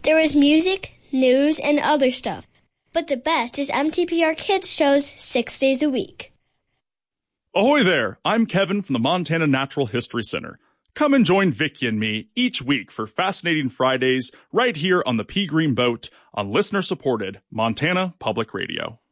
There is music, news, and other stuff. But the best is MTPR Kids shows 6 days a week. Ahoy there! I'm Kevin from the Montana Natural History Center. Come and join Vicky and me each week for Fascinating Fridays right here on the Pea Green Boat on listener-supported Montana Public Radio.